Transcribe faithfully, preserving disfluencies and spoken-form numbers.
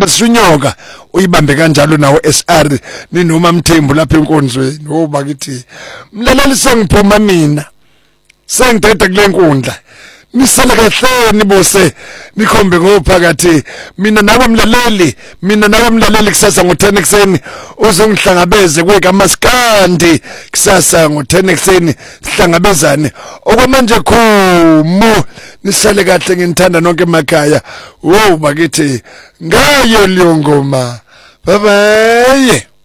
sishunyoka uyibambe kanjalo nawo S R ninoma Mthembu lapha enkonzweni oh bakithi mlaleli sengiphuma mina sengidede kule nkundla nisale kahle nibose nikhombe ngophakathi mina nawe mlaleli mina nawe mlaleli kusasa ngo ten ekseni uzongihlangabeze kwekamaskandi kusasa ngo ten ekseni sihlangabezane okwamanje khumu nisale kahle nginithanda nonke emakhaya wo bakithi ngayo leyo ngoma bye bye.